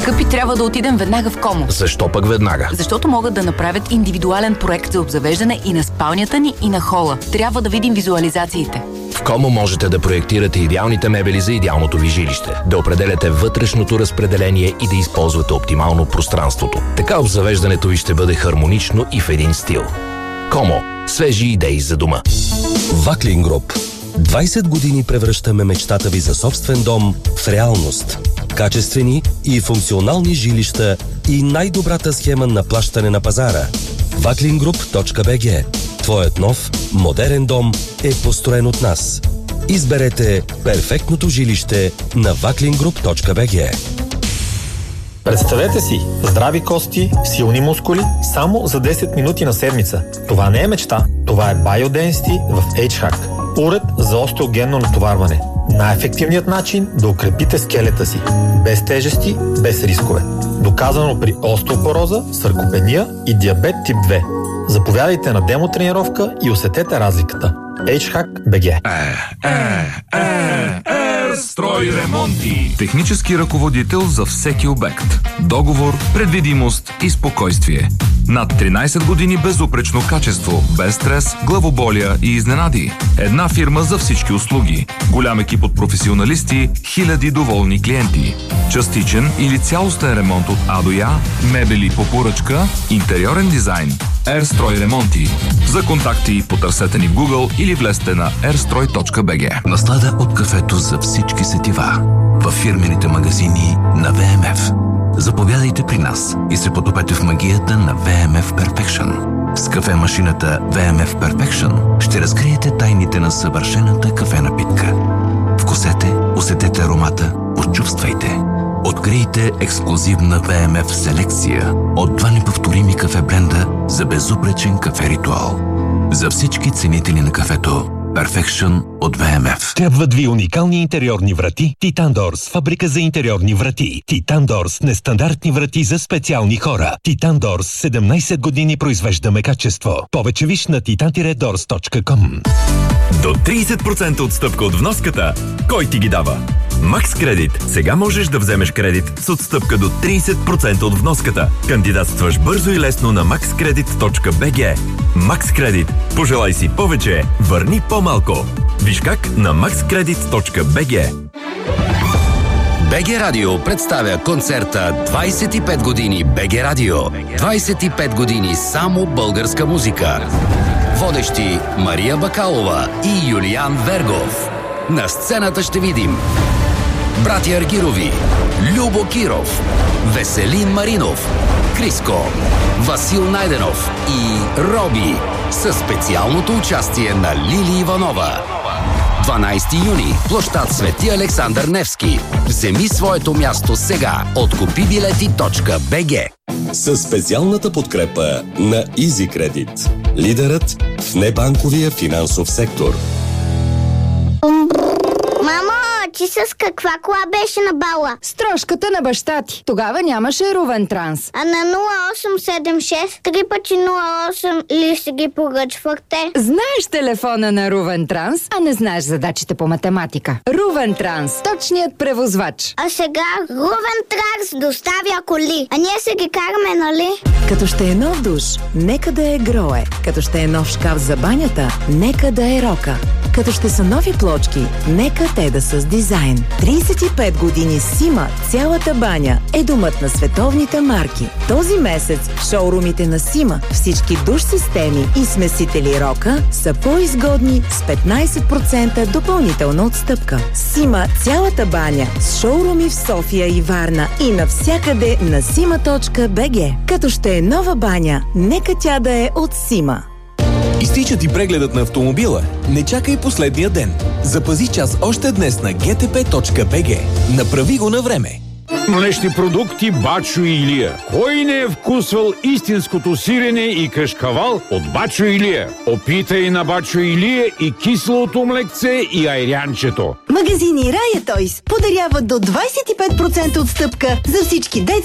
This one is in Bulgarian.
Скъпи, трябва да отидем веднага в Комо. Защо пък веднага? Защото могат да направят индивидуален проект за обзавеждане и на спалнята ни, и на хола. Трябва да видим визуализациите. В Комо можете да проектирате идеалните мебели за идеалното ви жилище, да определяте вътрешното разпределение и да използвате оптимално пространството. Така обзавеждането ви ще бъде хармонично и в един стил. Комо. Свежи идеи за дома. Ваклин Груп. 20 години превръщаме мечтата ви за собствен дом в реалност. Качествени и функционални жилища и най-добрата схема на плащане на пазара. Vaklingroup.bg. Твоят нов, модерен дом е построен от нас. Изберете перфектното жилище на vaklingroup.bg. Представете си, здрави кости, силни мускули, само за 10 минути на седмица. Това не е мечта, това е BioDensity в HHAC. Уред за остеогенно натоварване. Най-ефективният начин да укрепите скелета си. Без тежести, без рискове. Доказано при остеопороза, саркопения и диабет тип 2. Заповядайте на демотренировка и усетете разликата. HHAC BG. Строй ремонти. Технически ръководител за всеки обект. Договор, предвидимост и спокойствие. Над 13 години безупречно качество, без стрес, главоболия и изненади. Една фирма за всички услуги. Голям екип от професионалисти, хиляди доволни клиенти. Частичен или цялостен ремонт от А до Я, мебели по поръчка, интериорен дизайн. Ерстрой ремонти. За контакти потърсете ни в Google или влезте на airstroi.bg. Наслада от кафето за всички сетива във фирмените магазини на ВМФ. Заповядайте при нас и се потопете в магията на VMF Perfection. С кафе-машината VMF Perfection ще разкриете тайните на съвършената кафена питка. Вкусете, усетете аромата, почувствайте. Открийте ексклузивна VMF селекция от 2 неповторими кафе бленда за безупречен кафе ритуал. За всички ценители на кафето, Perfection от VMF. Трябват ви уникални интериорни врати Titan Doors, фабрика за интериорни врати. Titan Doors, нестандартни врати за специални хора. Titan Doors, 17 години произвеждаме качество. Повече виж на titan-doors.com. До 30% отстъпка от вноската. Кой ти ги дава? Макс Кредит. Сега можеш да вземеш кредит с отстъпка до 30% от вноската. Кандидатстваш бързо и лесно на maxcredit.bg. Макс Кредит. Пожелай си повече, върни по-малко. Виж как на maxcredit.bg. БГ Радио представя концерта 25 години БГ Радио. 25 години само българска музика. Водещи Мария Бакалова и Юлиан Вергов. На сцената ще видим братя Аргирови, Любо Киров, Веселин Маринов, Криско, Васил Найденов и Роби със специалното участие на Лили Иванова. 12 юни, площад Свети Александър Невски. Вземи своето място сега от купибилети.bg. Със специалната подкрепа на Easy Credit. Лидерът в небанковия финансов сектор. Мамо, ти с каква кола беше на бала? С трошката на баща ти. Тогава нямаше Рувен Транс. А на 0876 3 пъти 08 ли си ги поръчвахте? Знаеш телефона на Рувен Транс, а не знаеш задачите по математика. Рувен Транс, точният превозвач. А сега Рувен Транс доставя коли. А ние се ги караме, нали? Като ще е нов душ, нека да е Грое. Като ще е нов шкаф за банята, нека да е Рока. Като ще са нови плочки, нека те да са с дизайн. 35 години Сима, цялата баня е домът на световните марки. Този месец в шоурумите на Сима всички душ системи и смесители Рока са по-изгодни с 15% допълнителна отстъпка. Сима, цялата баня с шоуруми в София и Варна и навсякъде на sima.bg. Като ще е нова баня, нека тя да е от Сима. Изтича ти прегледът на автомобила? Не чакай последния ден. Запази час още днес на gtp.bg. Направи го на време. Млечни продукти Бачо и Илия. Кой не е вкусвал истинското сирене и кашкавал от Бачо и Илия? Опитай на Бачо и Илия и киселото млекце и айрянчето. Магазини Рая Тойс подаряват до 25% отстъпка за всички детски